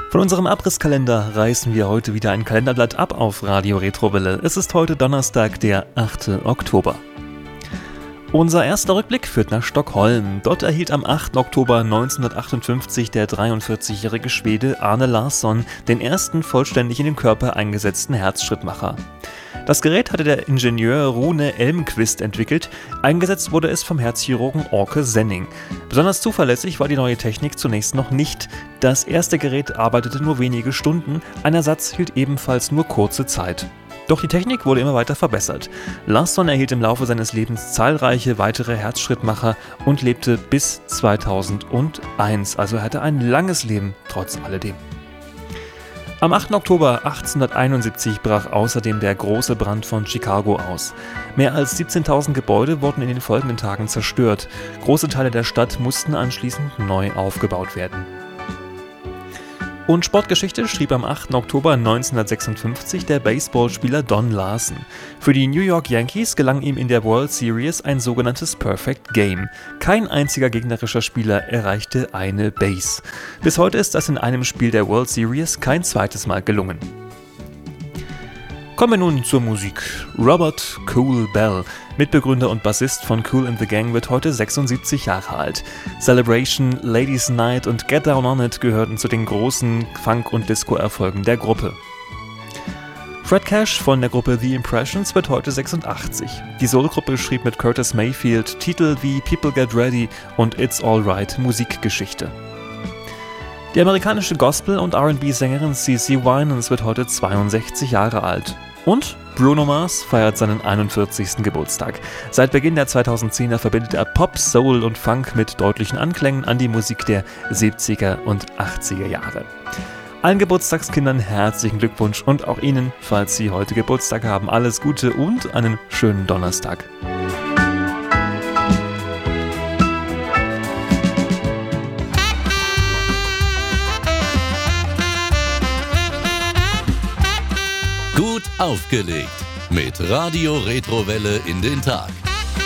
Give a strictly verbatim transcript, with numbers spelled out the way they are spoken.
Von unserem Abrisskalender reißen wir heute wieder ein Kalenderblatt ab auf Radio Retrowelle. Es ist heute Donnerstag, der achte Oktober. Unser erster Rückblick führt nach Stockholm. Dort erhielt am achten Oktober neunzehnhundertachtundfünfzig der dreiundvierzigjährige Schwede Arne Larsson den ersten vollständig in den Körper eingesetzten Herzschrittmacher. Das Gerät hatte der Ingenieur Rune Elmqvist entwickelt, eingesetzt wurde es vom Herzchirurgen Orke Senning. Besonders zuverlässig war die neue Technik zunächst noch nicht. Das erste Gerät arbeitete nur wenige Stunden, ein Ersatz hielt ebenfalls nur kurze Zeit. Doch die Technik wurde immer weiter verbessert. Larsson erhielt im Laufe seines Lebens zahlreiche weitere Herzschrittmacher und lebte bis zweitausendeins, also er hatte ein langes Leben trotz alledem. Am achten Oktober achtzehnhunderteinundsiebzig brach außerdem der große Brand von Chicago aus. Mehr als siebzehntausend Gebäude wurden in den folgenden Tagen zerstört. Große Teile der Stadt mussten anschließend neu aufgebaut werden. Und Sportgeschichte schrieb am achten Oktober neunzehnhundertsechsundfünfzig der Baseballspieler Don Larsen. Für die New York Yankees gelang ihm in der World Series ein sogenanntes Perfect Game. Kein einziger gegnerischer Spieler erreichte eine Base. Bis heute ist das in einem Spiel der World Series kein zweites Mal gelungen. Kommen wir nun zur Musik. Robert Cool Bell, Mitbegründer und Bassist von Kool and the Gang, wird heute sechsundsiebzig Jahre alt. Celebration, Ladies Night und Get Down on It gehörten zu den großen Funk- und Disco-Erfolgen der Gruppe. Fred Cash von der Gruppe The Impressions wird heute sechsundachtzig. Die Soul-Gruppe schrieb mit Curtis Mayfield Titel wie People Get Ready und It's Alright Musikgeschichte. Die amerikanische Gospel- und R and B-Sängerin CeCe Winans wird heute zweiundsechzig Jahre alt. Und Bruno Mars feiert seinen einundvierzigsten Geburtstag. Seit Beginn der zweitausendzehner verbindet er Pop, Soul und Funk mit deutlichen Anklängen an die Musik der siebziger und achtziger Jahre. Allen Geburtstagskindern herzlichen Glückwunsch und auch Ihnen, falls Sie heute Geburtstag haben, alles Gute und einen schönen Donnerstag. Gut aufgelegt mit Radio Retrowelle in den Tag.